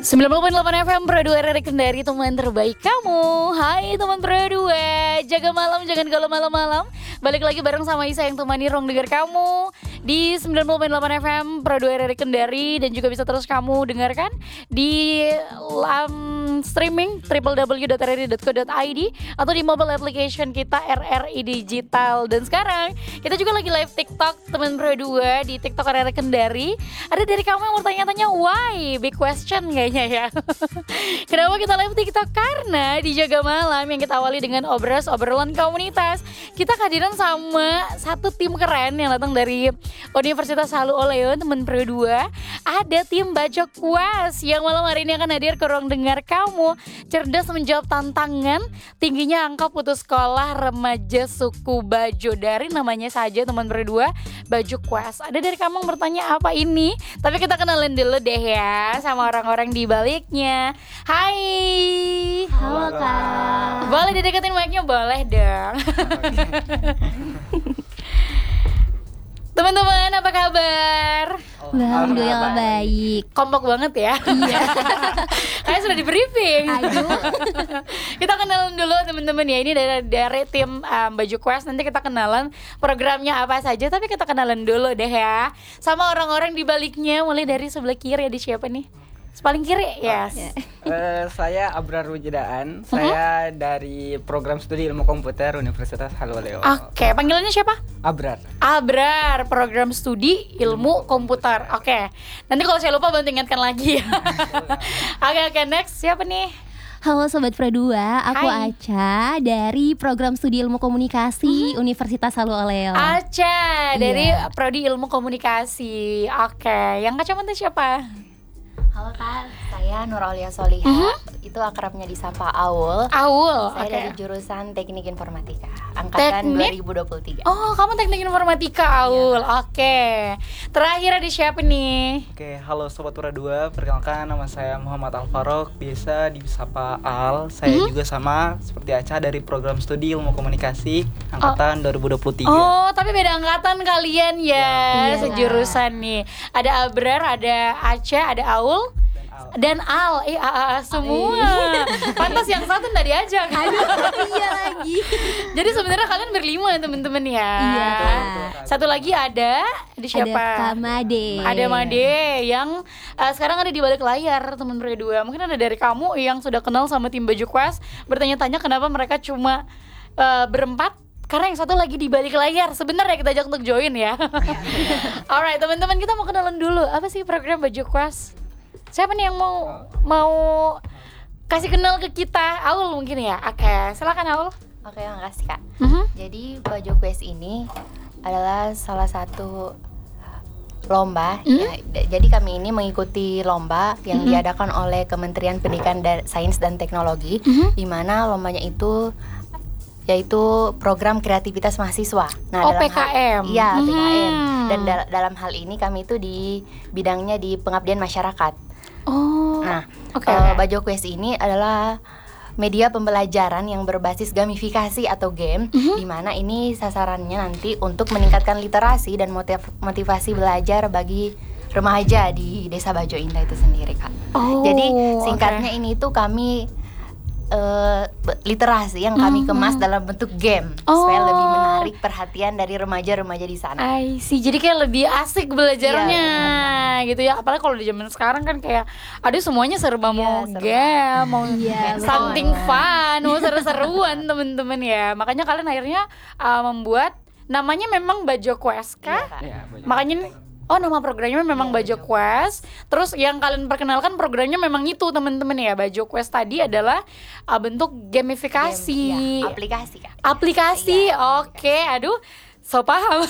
90.8 FM Pro 2 RRI Kendari, teman terbaik kamu. Hai teman Pro 2, jaga malam jangan galau malam-malam. Balik lagi bareng sama Isa yang temani ruang dengar kamu di 90.8 FM Pro 2 RRI Kendari. Dan juga bisa terus kamu dengarkan di streaming www.rri.co.id atau di mobile application kita RRI Digital. Dan sekarang kita juga lagi live TikTok teman Pro 2 di TikTok RRI Kendari. Ada dari kamu yang mau tanya-tanya why? Big question kayaknya ya. Kenapa kita live TikTok? Karena di Jaga Malam yang kita awali dengan obrolan komunitas, kita kehadiran sama satu tim keren yang datang dari Universitas Halu Oleo, teman Pro 2. Ada tim Bajo Kuas yang malam hari ini akan hadir ke ruang dengar kamu. Cerdas menjawab tantangan, tingginya angka putus sekolah remaja suku Bajo. Dari namanya saja teman Pro 2, Bajo Kuas. Ada dari kamu yang bertanya apa ini? Tapi kita kenalin dulu deh ya sama orang-orang di baliknya. Hai. Halo Kak. Boleh dideketin mic-nya? Boleh dong. Teman-teman, apa kabar? Alhamdulillah baik. Kompak banget ya. Iya. Kayak sudah di briefing. Aduh. Kita kenalan dulu teman-teman ya. Ini dari tim Bajo Quest. Nanti kita kenalan programnya apa saja. Tapi kita kenalan dulu deh ya sama orang-orang di baliknya. Mulai dari sebelah kiri, ada siapa nih? Paling kiri, yes. Saya Abrar Wujudaan. Saya dari program studi ilmu komputer Universitas Halu Oleo. Oke, panggilannya siapa? Abrar. Abrar, program studi ilmu komputer. Oke, nanti kalau saya lupa bantu ingatkan lagi ya. Oke, next siapa nih? Halo Sobat Pro 2, aku Hai. Aca dari program studi ilmu komunikasi Universitas Halu Oleo. Aca, dari Iya. Prodi Ilmu Komunikasi. Oke, yang kacamata siapa? Halo Kak, saya Nur Aulia Soliha. Itu akrabnya disapa Aul. Aul. Saya Oke. dari jurusan Teknik Informatika, angkatan Teknik? 2023. Oh, kamu teknik informatika, Aul. Oke. Terakhir ada siapa nih? Oke, halo Sobat Pura 2. Perkenalkan, nama saya Muhammad Al-Farok, biasa disapa Al. Saya juga sama seperti Aca dari program studi ilmu komunikasi angkatan 2023. Oh, tapi beda angkatan kalian ya, Iya. sejurusan nih. Ada Abrar, ada Aca, ada Aul. Dan Al, semua. Pantas yang satu nggak diajak. Iya lagi. Jadi sebenarnya kalian berlima teman-teman ya. Iya. Satu lagi ada siapa? Ada Kak Made. Ada Made yang sekarang ada di balik layar teman Pro 2. Mungkin ada dari kamu yang sudah kenal sama tim Bajo Quest, bertanya-tanya kenapa mereka cuma berempat. Karena yang satu lagi di balik layar. Sebenarnya kita ajak untuk join ya. Alright teman-teman, kita mau kenalan dulu. Apa sih program Bajo Quest? Siapa nih yang mau kasih kenal ke kita? Aul mungkin ya. Oke, silakan Aul. Oke, makasih Kak. Mhm. Jadi Bajo Quest ini adalah salah satu lomba. Ya, jadi kami ini mengikuti lomba yang diadakan oleh Kementerian Pendidikan dan Sains dan Teknologi, di mana lombanya itu yaitu program kreativitas mahasiswa. Oh, PKM. Iya, PKM. Dan dalam hal ini kami itu di bidangnya di pengabdian masyarakat. Oh. Nah, Oke. Bajo Quest ini adalah media pembelajaran yang berbasis gamifikasi atau game, di mana ini sasarannya nanti untuk meningkatkan literasi dan motivasi belajar bagi remaja di Desa Bajo Indah itu sendiri, Kak. Oh, Jadi singkatnya ini tuh kami literasi yang kami kemas dalam bentuk game supaya lebih menarik perhatian dari remaja-remaja di sana. I see. Jadi kayak lebih asik belajarnya gitu ya. Apalagi kalau di zaman sekarang kan kayak aduh semuanya serba mau serba. game, mau Iya, something betul. fun, mau seru-seruan temen-temen ya. Makanya kalian akhirnya membuat namanya memang Bajo Quest kah? Iya, Kak. Ya, banyak. Makanya nama programnya memang Bajo Quest. Terus yang kalian perkenalkan programnya memang itu teman-teman ya. Bajo Quest tadi adalah bentuk gamifikasi. Game, ya, aplikasi, Kak. Aplikasi, Iya. oke. Aduh, so paham.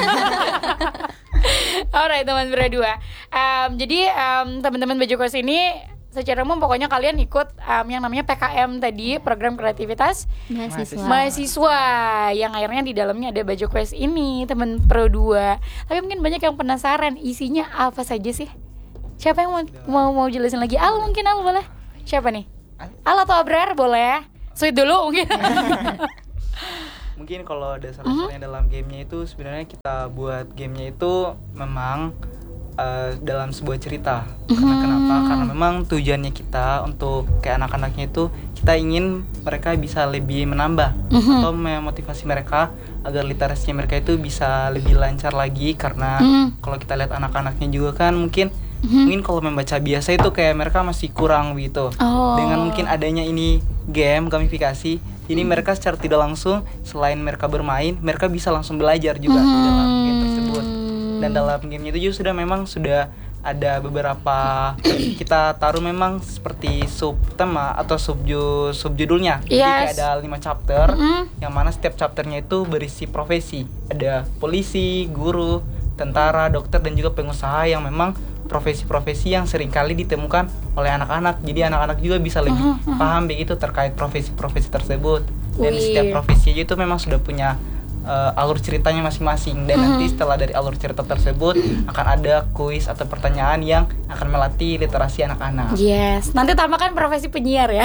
Alright teman berdua. Jadi teman-teman Bajo Quest ini secara umum pokoknya kalian ikut yang namanya PKM tadi, program kreativitas mahasiswa, yang akhirnya di dalamnya ada Bajo Quest ini teman Pro 2. Tapi mungkin banyak yang penasaran isinya apa saja sih? Siapa yang mau jelasin lagi? Al mungkin, Al boleh? Siapa nih? Al atau Abrar boleh? Sweet dulu mungkin. Mungkin kalau dasar-dasarnya dalam gamenya itu sebenarnya kita buat gamenya itu memang dalam sebuah cerita. Karena kenapa? Karena memang tujuannya kita untuk kayak anak-anaknya itu kita ingin mereka bisa lebih menambah atau memotivasi mereka agar literasinya mereka itu bisa lebih lancar lagi. Karena kalau kita lihat anak-anaknya juga kan mungkin kalau membaca biasa itu kayak mereka masih kurang gitu. Dengan mungkin adanya ini game gamifikasi, jadi mereka secara tidak langsung selain mereka bermain, mereka bisa langsung belajar juga di dalam game tersebut. Dan dalam gamenya itu juga sudah ada beberapa kita taruh memang seperti subtema atau subjudulnya. Jadi kayak ada 5 chapter yang mana setiap chapternya itu berisi profesi. Ada polisi, guru, tentara, dokter, dan juga pengusaha yang memang profesi-profesi yang seringkali ditemukan oleh anak-anak. Jadi anak-anak juga bisa lebih paham begitu terkait profesi-profesi tersebut. Dan setiap profesi itu memang sudah punya alur ceritanya masing-masing. Dan nanti setelah dari alur cerita tersebut akan ada kuis atau pertanyaan yang akan melatih literasi anak-anak. Yes, nanti tambahkan profesi penyiar ya.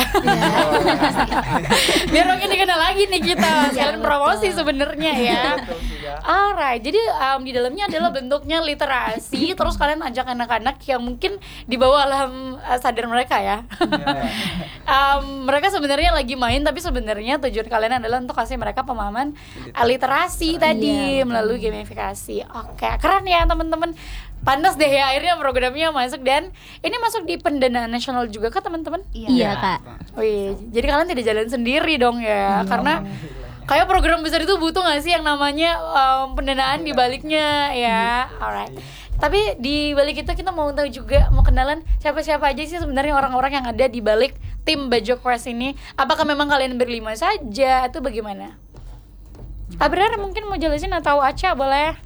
Biar mungkin dikenal lagi nih kita. Sekalian promosi sebenarnya ya. Alright, jadi di dalamnya adalah bentuknya literasi. Terus kalian ajak anak-anak yang mungkin di bawah alam sadar mereka ya. Mereka sebenarnya lagi main, tapi sebenarnya tujuan kalian adalah untuk kasih mereka pemahaman literasi tadi melalui gamifikasi. Oke, keren ya teman-teman. Pantas deh ya akhirnya programnya masuk, dan ini masuk di pendanaan nasional juga kah teman-teman? Iya Kak. Wih, jadi kalian tidak jalan sendiri dong ya, karena kayak program besar itu butuh nggak sih yang namanya pendanaan di baliknya ya. Alright. Tapi di balik itu kita mau tahu juga, mau kenalan siapa-siapa aja sih sebenarnya orang-orang yang ada di balik tim Bajo Quest ini. Apakah memang kalian berlima saja atau bagaimana? Abrar mungkin mau jelasin atau Aca boleh?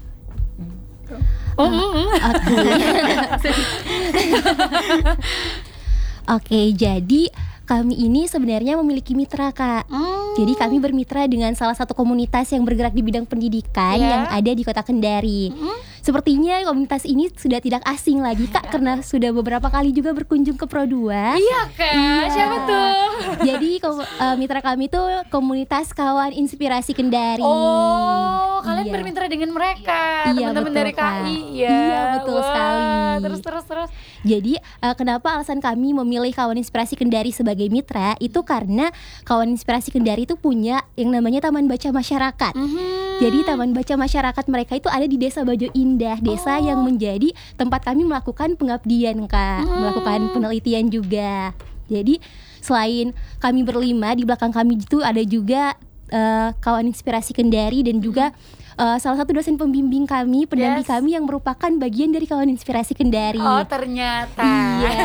Oke, jadi kami ini sebenarnya memiliki mitra Kak. Jadi kami bermitra dengan salah satu komunitas yang bergerak di bidang pendidikan yang ada di Kota Kendari. Sepertinya komunitas ini sudah tidak asing lagi Kak, karena sudah beberapa kali juga berkunjung ke Pro 2. Iya Kak, siapa tuh? Jadi mitra kami tuh komunitas kawan inspirasi Kendari. Oh, kalian bermitra dengan mereka, teman-teman dari Kak. KI ya. Iya, betul sekali. Terus. Jadi kenapa alasan kami memilih kawan inspirasi Kendari sebagai mitra itu karena kawan inspirasi Kendari itu punya yang namanya Taman Baca Masyarakat. Jadi Taman Baca Masyarakat mereka itu ada di Desa Bajo Indah, desa yang menjadi tempat kami melakukan pengabdian Kak, melakukan penelitian juga. Jadi selain kami berlima, di belakang kami itu ada juga kawan inspirasi Kendari dan juga salah satu dosen pembimbing kami, pendamping kami yang merupakan bagian dari kawan inspirasi Kendari. Oh ternyata. Iya.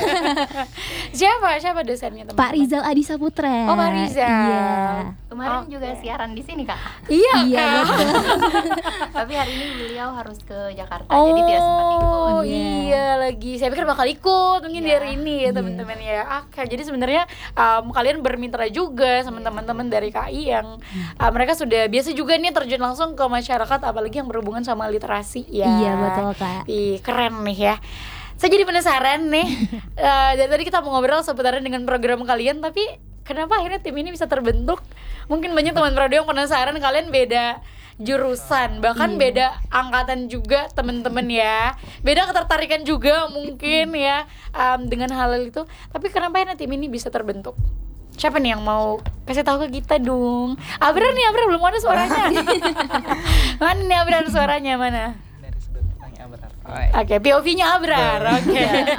Siapa dosennya teman-teman? Pak Rizal Adi Saputra. Oh Pak Rizal. Iya. Kemarin juga siaran di sini Kak. Iya betul. Tapi hari ini beliau harus ke Jakarta, jadi tidak sempat ikut. Oh iya lagi. Saya pikir bakal ikut mungkin di hari ini ya teman-teman ya. Oke, jadi sebenarnya kalian bermitra juga sama teman-teman dari KI yang mereka sudah biasa juga nih terjun langsung ke masyarakat, apalagi yang berhubungan sama literasi ya. Iya betul Kak. Ih keren nih ya. Saya jadi penasaran nih. Dari tadi kita mau ngobrol seputaran dengan program kalian, tapi kenapa akhirnya tim ini bisa terbentuk? Mungkin banyak teman radio yang penasaran, kalian beda jurusan, bahkan beda angkatan juga teman-teman ya, beda ketertarikan juga mungkin ya dengan hal itu. Tapi kenapa akhirnya tim ini bisa terbentuk? Siapa nih yang mau kasih tahu ke kita dong? Abrar belum ada suaranya. Mana nih Abrar suaranya mana? Dari sudut pandang Abrar. Oke, POV-nya Abrar. Oke.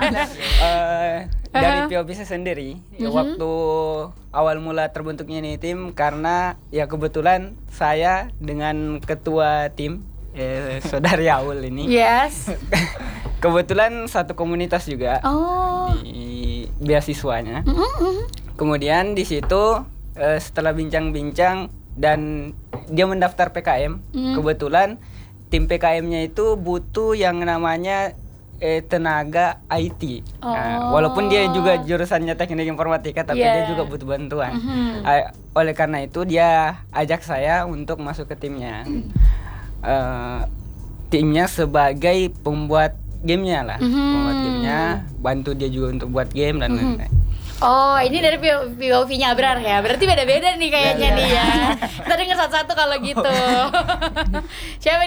Dari POV saya sendiri, waktu awal mula terbentuknya ini tim karena ya kebetulan saya dengan ketua tim Saudari Aul ini. Yes. Kebetulan satu komunitas juga di beasiswanya. Kemudian di situ setelah bincang-bincang dan dia mendaftar PKM, kebetulan tim PKM-nya itu butuh yang namanya tenaga IT. Nah, walaupun dia juga jurusannya teknik informatika, tapi dia juga butuh bantuan. Oleh karena itu dia ajak saya untuk masuk ke timnya. Timnya sebagai pembuat gamenya lah, pembuat gamenya, bantu dia juga untuk buat game dan lain-lain. Oh, ini dari POV-nya Abrar ya. Berarti beda-beda nih kayaknya nih ya. Kita dengar satu-satu kalau gitu. Siapa